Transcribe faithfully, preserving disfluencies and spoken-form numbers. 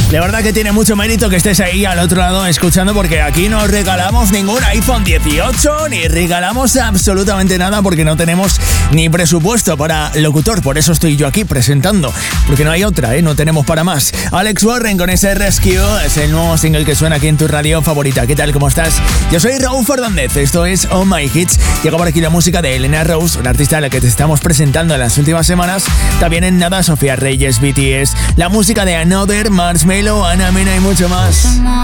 De verdad que tiene mucho mérito que estés ahí al otro lado escuchando, porque aquí no regalamos ningún iPhone dieciocho ni regalamos absolutamente nada, porque no tenemos ni presupuesto para locutor. Por eso estoy yo aquí presentando, porque no hay otra, ¿eh? No tenemos para más. Alex Warren con ese Rescue es el nuevo single que suena aquí en tu radio favorita. ¿Qué tal? ¿Cómo estás? Yo soy Raúl Fernández, esto es Oh My Hits. Llega por aquí la música de Elena Rose, una artista a la que te estamos presentando en las últimas semanas. También en nada Sofía Reyes, B T S, la música de Another, Marshmello, Ana Mena y mucho más.